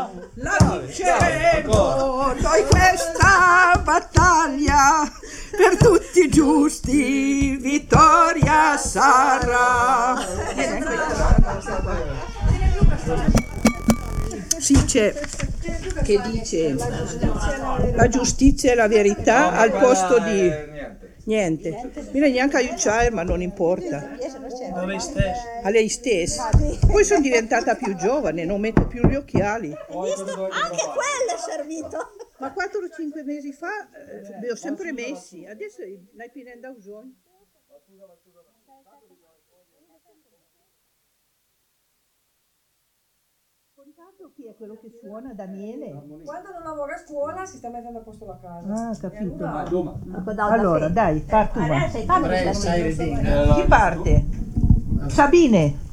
La vinceremo noi questa battaglia, per tutti i giusti vittoria sarà. Sì, c'è che dice la giustizia e la verità al posto di niente. Mi viene neanche aiutare, ma non importa. A lei stessa. Poi sono diventata più giovane, non metto più gli occhiali. Anche quello è servito. Ma 4 o 5 mesi fa li ho sempre messi, adesso l'hai pinendo bisogno. Contato chi è quello che suona? Daniele? Quando non lavora a scuola si sta mettendo a posto la casa. Ah, capito. Allora, dai, parti. Sei Chi parte? Sabine.